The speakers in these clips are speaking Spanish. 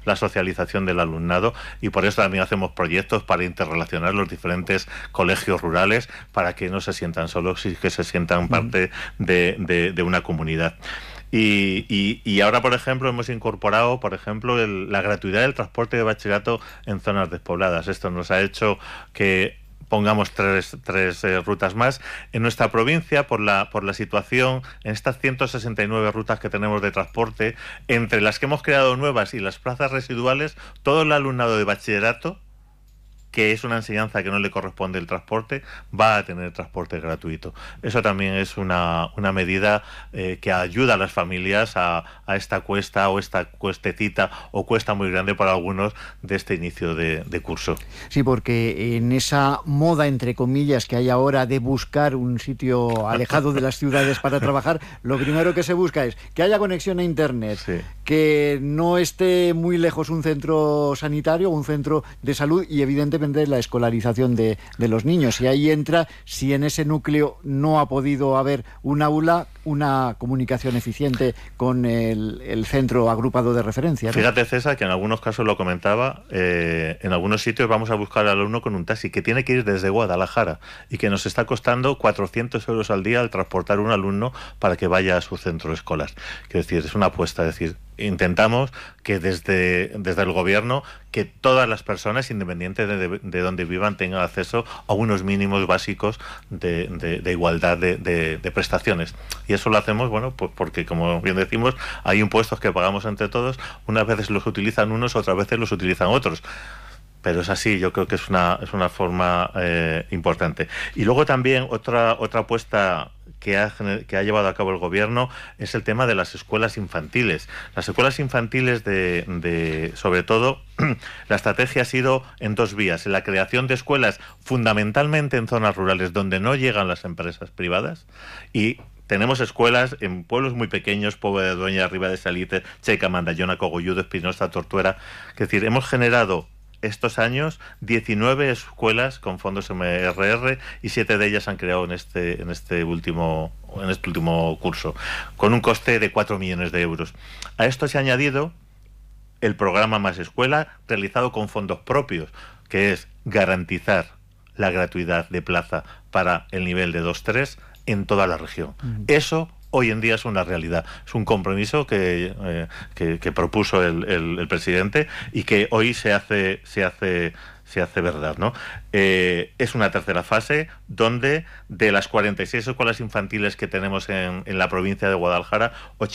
la socialización del alumnado, y por eso también hacemos proyectos para interrelacionar los diferentes colegios rurales para que no se sientan solos y que se sientan parte de una comunidad. Y ahora, por ejemplo, hemos incorporado, por ejemplo, la gratuidad del transporte de bachillerato en zonas despobladas. Esto nos ha hecho que pongamos tres rutas más. En nuestra provincia, por la situación, en estas 169 rutas que tenemos de transporte, entre las que hemos creado nuevas y las plazas residuales, todo el alumnado de bachillerato, que es una enseñanza que no le corresponde el transporte, va a tener transporte gratuito. Eso también es una medida que ayuda a las familias a esta cuesta o esta cuestecita o cuesta muy grande para algunos de este inicio de curso. Sí, porque en esa moda, entre comillas, que hay ahora de buscar un sitio alejado de las ciudades para trabajar, lo primero que se busca es que haya conexión a Internet, sí, que no esté muy lejos un centro sanitario o un centro de salud y, evidentemente, la escolarización de los niños. Y ahí entra, si en ese núcleo no ha podido haber un aula, una comunicación eficiente con el centro agrupado de referencia, ¿no? Fíjate, César, que en algunos casos lo comentaba, en algunos sitios vamos a buscar al alumno con un taxi que tiene que ir desde Guadalajara y que nos está costando 400 euros al día al transportar un alumno para que vaya a su centro escolar. Quiero decir, es una apuesta, es decir, intentamos que desde el gobierno que todas las personas, independiente de donde vivan, tengan acceso a unos mínimos básicos de igualdad de prestaciones. Y eso lo hacemos, bueno, pues porque, como bien decimos, hay impuestos que pagamos entre todos, unas veces los utilizan unos, otras veces los utilizan otros. Pero es así, yo creo que es una forma importante. Y luego también otra apuesta que ha llevado a cabo el gobierno es el tema de las escuelas infantiles. Las escuelas infantiles sobre todo, la estrategia ha sido en dos vías: en la creación de escuelas fundamentalmente en zonas rurales donde no llegan las empresas privadas, y tenemos escuelas en pueblos muy pequeños, Pueblo de Dueña, Riba de Salitre, Checa, Mandallona, Cogolludo, Espinosa, Tortuera. Es decir, hemos generado estos años 19 escuelas con fondos MRR y 7 de ellas han creado en este último curso, con un coste de 4 millones de euros. A esto se ha añadido el programa Más Escuela, realizado con fondos propios, que es garantizar la gratuidad de plaza para el nivel de 2-3 en toda la región. Eso hoy en día es una realidad, es un compromiso que propuso el presidente y que hoy se hace verdad, ¿no? Es una tercera fase donde de las 46 escuelas infantiles que tenemos en la provincia de Guadalajara,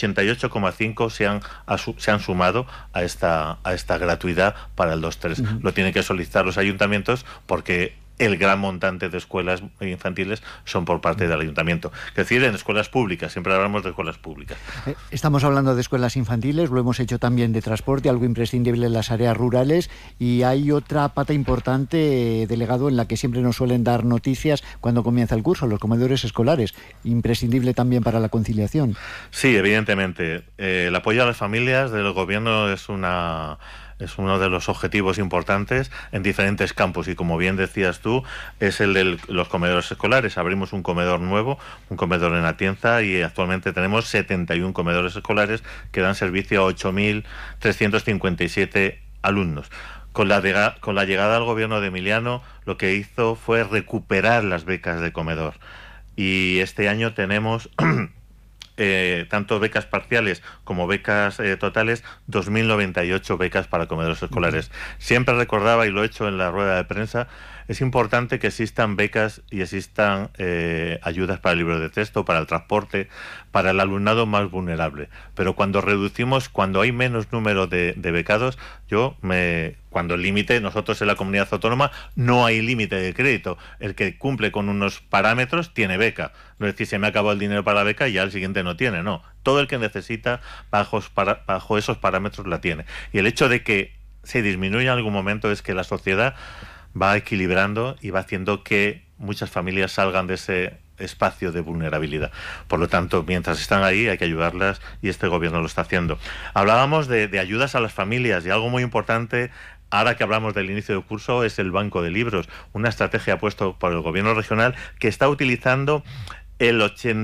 88,5 se han sumado a esta gratuidad para el 2-3. Lo tienen que solicitar los ayuntamientos porque el gran montante de escuelas infantiles son por parte del ayuntamiento. Es decir, en escuelas públicas, siempre hablamos de escuelas públicas. Estamos hablando de escuelas infantiles, lo hemos hecho también de transporte, algo imprescindible en las áreas rurales, y hay otra pata importante, delegado, en la que siempre nos suelen dar noticias cuando comienza el curso: los comedores escolares, imprescindible también para la conciliación. Sí, evidentemente. El apoyo a las familias del gobierno es uno de los objetivos importantes en diferentes campos, y como bien decías tú, es el de los comedores escolares. Abrimos un comedor nuevo, un comedor en Atienza, y actualmente tenemos 71 comedores escolares que dan servicio a 8.357 alumnos. Con la llegada al gobierno de Emiliano, lo que hizo fue recuperar las becas de comedor, y este año tenemos tanto becas parciales como becas totales, 2.098 becas para comedores escolares. Siempre recordaba, y lo he hecho en la rueda de prensa, es importante que existan becas y existan ayudas para el libro de texto, para el transporte, para el alumnado más vulnerable. Pero cuando hay menos número de becados, cuando el límite, nosotros en la comunidad autónoma no hay límite de crédito. El que cumple con unos parámetros tiene beca. No es decir, se me ha acabado el dinero para la beca y ya el siguiente no tiene, no. Todo el que necesita bajo esos parámetros la tiene. Y el hecho de que se disminuya en algún momento es que la sociedad va equilibrando y va haciendo que muchas familias salgan de ese espacio de vulnerabilidad. Por lo tanto, mientras están ahí hay que ayudarlas, y este gobierno lo está haciendo. Hablábamos de ayudas a las familias, y algo muy importante ahora que hablamos del inicio del curso es el banco de libros, una estrategia puesta por el gobierno regional que está utilizando el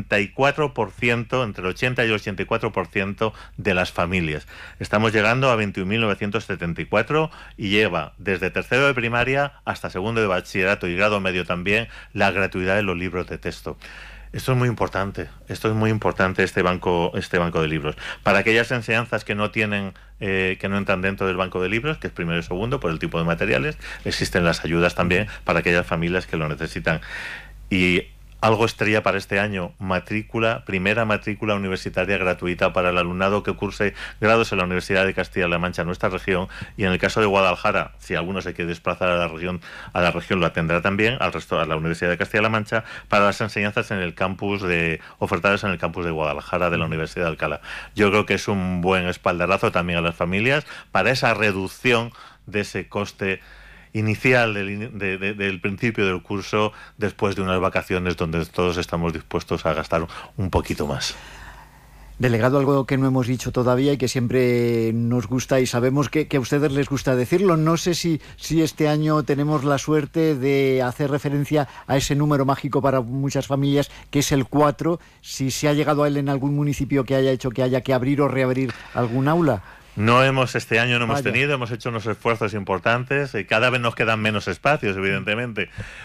84%, entre el 80 y el 84% de las familias. Estamos llegando a 21.974 y lleva desde tercero de primaria hasta segundo de bachillerato y grado medio también la gratuidad de los libros de texto. Esto es muy importante, este banco de libros. Para aquellas enseñanzas que no tienen, que no entran dentro del banco de libros, que es primero y segundo, por el tipo de materiales, existen las ayudas también para aquellas familias que lo necesitan. Y algo estrella para este año, primera matrícula universitaria gratuita para el alumnado que curse grados en la Universidad de Castilla-La Mancha, nuestra región, y en el caso de Guadalajara, si alguno se quiere desplazar a la región lo tendrá también, al resto a la Universidad de Castilla-La Mancha, para las enseñanzas en el campus ofertadas en el campus de Guadalajara de la Universidad de Alcalá. Yo creo que es un buen espaldarazo también a las familias para esa reducción de ese coste inicial del principio del curso, después de unas vacaciones donde todos estamos dispuestos a gastar un poquito más. Delegado, algo que no hemos dicho todavía y que siempre nos gusta y sabemos que a ustedes les gusta decirlo. No sé si este año tenemos la suerte de hacer referencia a ese número mágico para muchas familias, que es el 4, si se ha llegado a él en algún municipio que haya hecho que haya que abrir o reabrir algún aula. Este año no hemos tenido, hemos hecho unos esfuerzos importantes y cada vez nos quedan menos espacios, evidentemente.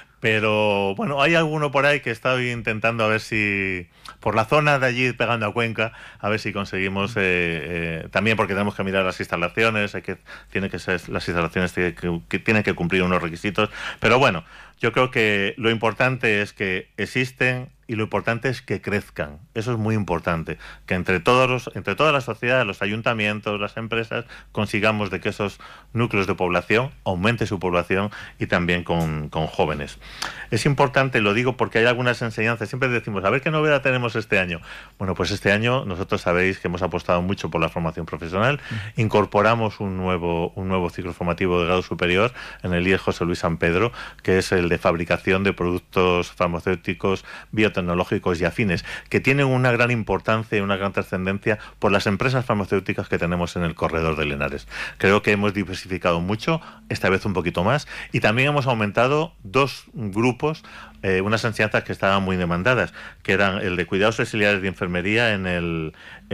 Pero bueno, hay alguno por ahí que está intentando a ver si, por la zona de allí pegando a Cuenca, a ver si conseguimos, también porque tenemos que mirar las instalaciones, las instalaciones que tienen que cumplir unos requisitos. Pero bueno, yo creo que lo importante es que existen y lo importante es que crezcan. Eso es muy importante, que entre toda la sociedad, los ayuntamientos, las empresas, consigamos de que esos núcleos de población aumente su población y también con jóvenes. Es importante, lo digo porque hay algunas enseñanzas, siempre decimos, a ver qué novedad tenemos este año. Bueno, pues este año nosotros sabéis que hemos apostado mucho por la formación profesional, incorporamos un nuevo ciclo formativo de grado superior en el IES José Luis San Pedro, que es el de fabricación de productos farmacéuticos, biotecnológicos y afines, que tienen una gran importancia y una gran trascendencia por las empresas farmacéuticas que tenemos en el corredor de Lenares. Creo que hemos diversificado mucho, esta vez un poquito más, y también hemos aumentado 2 grupos, unas enseñanzas que estaban muy demandadas, que eran el de cuidados auxiliares de enfermería en el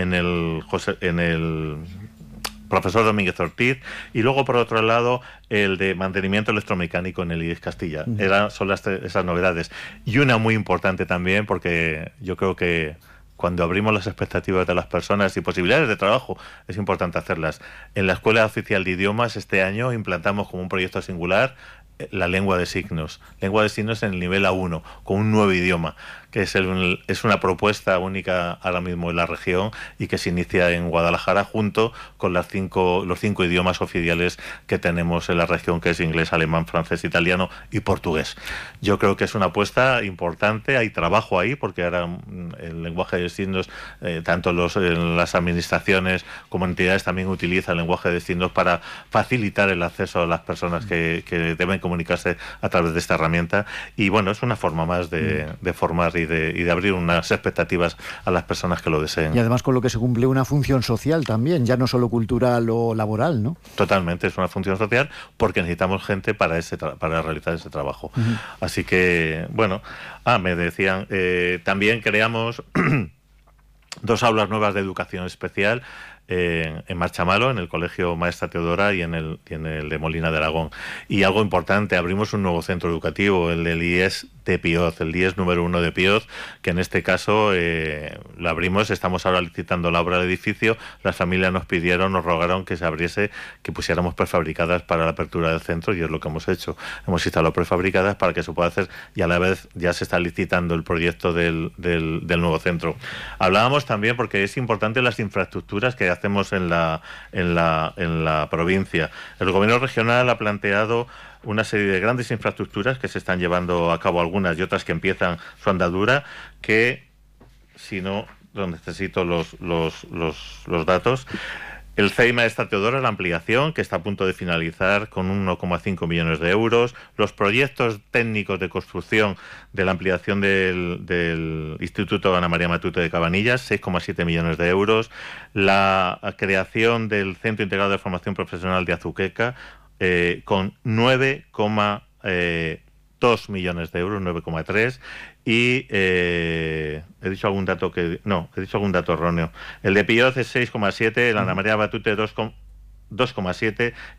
profesor Domínguez Ortiz, y luego por otro lado el de mantenimiento electromecánico en el IES Castilla. Son esas novedades. Y una muy importante también, porque yo creo que cuando abrimos las expectativas de las personas y posibilidades de trabajo, es importante hacerlas. En la Escuela Oficial de Idiomas este año implantamos como un proyecto singular la lengua de signos en el nivel A1, con un nuevo idioma, que es una propuesta única ahora mismo en la región y que se inicia en Guadalajara junto con los 5 idiomas oficiales que tenemos en la región, que es inglés, alemán, francés, italiano y portugués. Yo creo que es una apuesta importante, hay trabajo ahí, porque ahora el lenguaje de signos, tanto las administraciones como entidades también utilizan el lenguaje de signos para facilitar el acceso a las personas que deben comunicarse a través de esta herramienta. Y bueno, es una forma más de formar y de abrir unas expectativas a las personas que lo deseen. Y además con lo que se cumple una función social también, ya no solo cultural o laboral, ¿no? Totalmente, es una función social porque necesitamos gente para realizar ese trabajo. Así que, bueno, me decían, también creamos 2 aulas nuevas de educación especial en Marchamalo, en el Colegio Maestra Teodora y en el de Molina de Aragón. Y algo importante, abrimos un nuevo centro educativo, el del IES de Pioz, el IES número 1 de Pioz, que en este caso lo abrimos, estamos ahora licitando la obra del edificio, las familias nos rogaron que se abriese, que pusiéramos prefabricadas para la apertura del centro, y es lo que hemos hecho. Hemos instalado prefabricadas para que se pueda hacer, y a la vez ya se está licitando el proyecto del nuevo centro. Hablábamos también, porque es importante, las infraestructuras que hacemos en la provincia. El gobierno regional ha planteado una serie de grandes infraestructuras que se están llevando a cabo, algunas y otras que empiezan su andadura, que, si no, necesito los datos. El CEI Maestra Teodora, la ampliación, que está a punto de finalizar con 1,5 millones de euros. Los proyectos técnicos de construcción de la ampliación del Instituto Ana María Matute de Cabanillas, 6,7 millones de euros. La creación del Centro Integrado de Formación Profesional de Azuqueca, con 9,3 2 millones de euros, 9,3, y he dicho algún dato erróneo. El de Piloz es 6,7, el Ana María Batute 2,7